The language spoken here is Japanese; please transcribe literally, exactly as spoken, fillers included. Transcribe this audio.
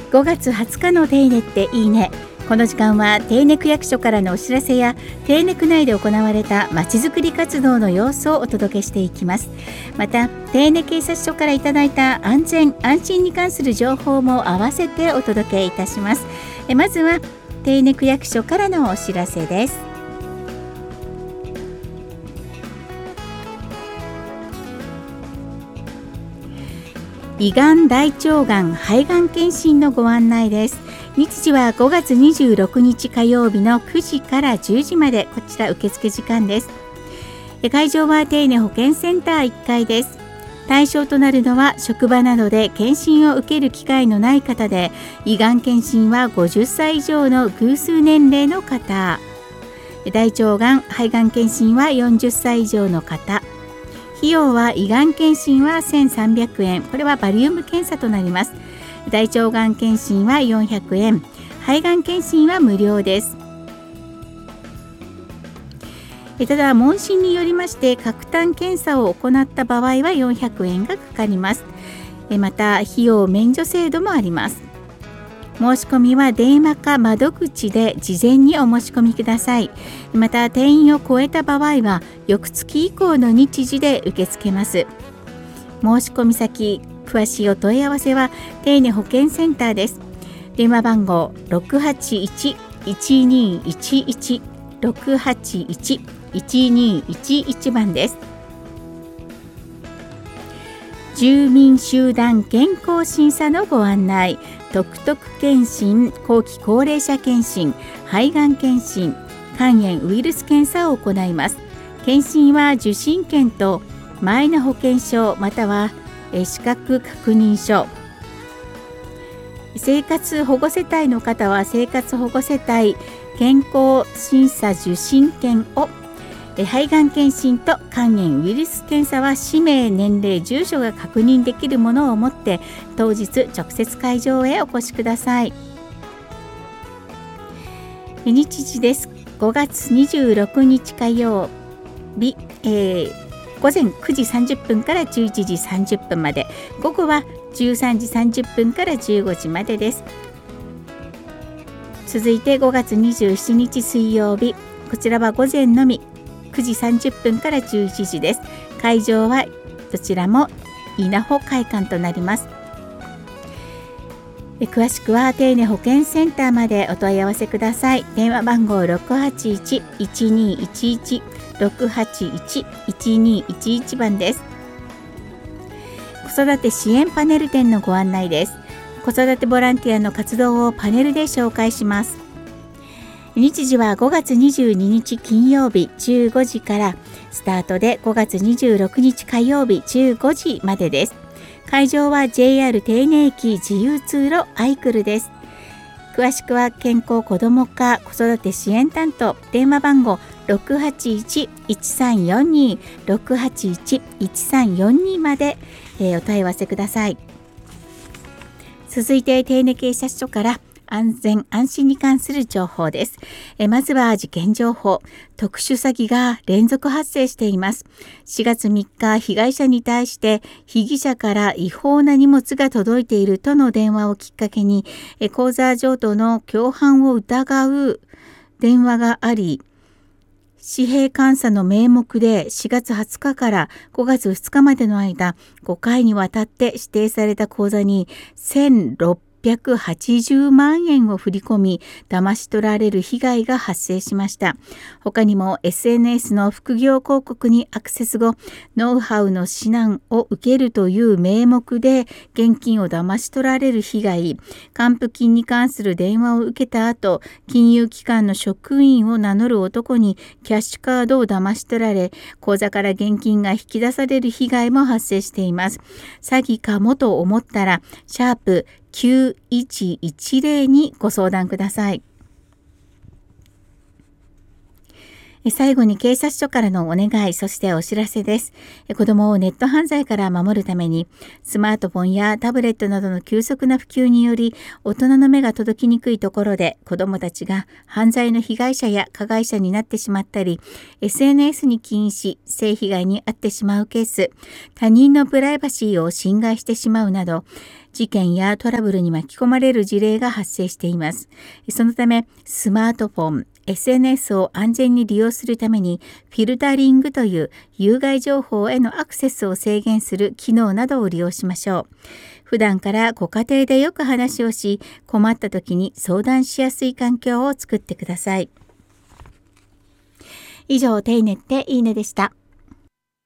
ごがつはつかの定ネっていいね。この時間は定ネ区役所からのお知らせや定ネ区内で行われたまちづくり活動の様子をお届けしていきます。また定ネ警察署からいただいた安全安心に関する情報も合わせてお届けいたします。えまずは定ネ区役所からのお知らせです。胃がん大腸がん肺がん検診のご案内です。日時はごがつにじゅうろくにち火曜日のくじからじゅうじまで、こちら受付時間です。会場は定ネ保健センターいっかいです。対象となるのは職場などで検診を受ける機会のない方で、胃がん検診はごじゅっさい以上の偶数年齢の方、大腸がん肺がん検診はよんじゅっさい以上の方。費用は胃がん検診はせんさんびゃくえん、これはバリウム検査となります。大腸がん検診はよんひゃくえん、肺がん検診は無料です。ただ問診によりまして各単検査を行った場合はよんひゃくえんがかかります。また費用免除制度もあります。申し込みは電話か窓口で事前にお申し込みください。また定員を超えた場合は翌月以降の日時で受け付けます。申し込み先詳しいお問い合わせは定ネ保健センターです。電話番号 ろくはちいち いちにいちいち ろくはちいち いちにいちいち 番です。住民集団健康審査のご案内、特特検診、後期高齢者検診、肺がん検診、肝炎ウイルス検査を行います。検診は受診券とマイナ保険証または資格確認書。生活保護世帯の方は生活保護世帯健康審査受診券を、肺がん検診と肝炎ウイルス検査は氏名、年齢、住所が確認できるものを持って当日直接会場へお越しください。日時です。ごがつにじゅうろくにち火曜日、えーごぜんくじさんじゅっぷんからじゅういちじさんじゅっぷんまで、午後はじゅうさんじさんじゅっぷんからじゅうごじまでです。続いてごがつにじゅうしちにち水曜日、こちらは午前のみくじさんじゅっぷんからじゅういちじです。会場はどちらも稲穂会館となります。詳しくは定ネ保健センターまでお問い合わせください。電話番号 ろくはちいち いちにいちいち ろくはちいち いちにいちいち 番です。子育て支援パネル展のご案内です。子育てボランティアの活動をパネルで紹介します。日時はごがつにじゅうににち金曜日じゅうごじからスタートで、ごがつにじゅうろくにち火曜日じゅうごじまでです。会場は ジェイアール 定ネ駅自由通路アイクルです。詳しくは健康子ども課子育て支援担当、電話番号 ろくはちいち いちさんよんに ろくはちいち いちさんよんに まで、えー、お問い合わせください。続いて定ネ警察署から安全安心に関する情報です。えまずは事件情報。特殊詐欺が連続発生しています。しがつみっか、被害者に対して被疑者から違法な荷物が届いているとの電話をきっかけに、え口座譲渡の共犯を疑う電話があり、紙幣監査の名目でしがつはつかからごがつふつかまでの間、ごかいにわたって指定された口座にせんろっぴゃくろっぴゃくはちじゅうまんえんを振り込み、騙し取られる被害が発生しました。他にも エスエヌエス の副業広告にアクセス後、ノウハウの指南を受けるという名目で現金を騙し取られる被害、還付金に関する電話を受けた後、金融機関の職員を名乗る男にキャッシュカードを騙し取られ、口座から現金が引き出される被害も発生しています。詐欺かもと思ったら、シャープきゅういちいちゼロにご相談ください。 最後に警察署からのお願い、そしてお知らせです。子どもをネット犯罪から守るために、スマートフォンやタブレットなどの急速な普及により、大人の目が届きにくいところで子どもたちが犯罪の被害者や加害者になってしまったり、エスエヌエス に起因し性被害に遭ってしまうケース、他人のプライバシーを侵害してしまうなど、事件やトラブルに巻き込まれる事例が発生しています。そのため、スマートフォン、エスエヌエス を安全に利用するためにフィルタリングという有害情報へのアクセスを制限する機能などを利用しましょう。普段からご家庭でよく話をし、困った時に相談しやすい環境を作ってください。以上、テイネっていいねでした。